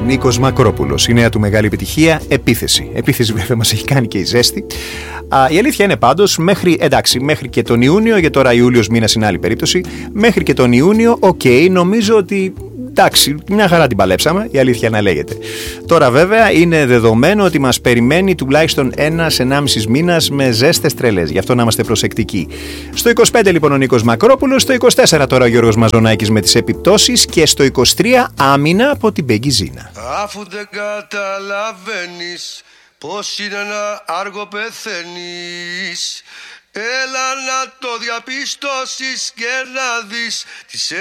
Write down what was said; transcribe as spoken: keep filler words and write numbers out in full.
Νίκος Μακρόπουλος. Η νέα του μεγάλη επιτυχία, Επίθεση. Επίθεση βέβαια μας έχει κάνει και η ζέστη. Α, η αλήθεια είναι πάντως, μέχρι, εντάξει, μέχρι και τον Ιούνιο, γιατί τώρα Ιούλιος μήνας είναι άλλη περίπτωση, μέχρι και τον Ιούνιο, οκ, okay, νομίζω ότι εντάξει, μια χαρά την παλέψαμε, η αλήθεια να λέγεται. Τώρα βέβαια είναι δεδομένο ότι μας περιμένει τουλάχιστον ένας ενάμισης μήνας με ζέστες τρελές, γι' αυτό να είμαστε προσεκτικοί. Στο είκοσι πέντε λοιπόν ο Νίκος Μακρόπουλος, στο είκοσι τέσσερα τώρα ο Γιώργος Μαζονάκης με τις επιπτώσεις και στο είκοσι τρία άμυνα από την Μπέγκη Ζήνα. Αφού δεν καταλαβαίνεις πως είναι ένα άργο πεθαίνεις, έλα να το διαπιστώσεις και να δεις τις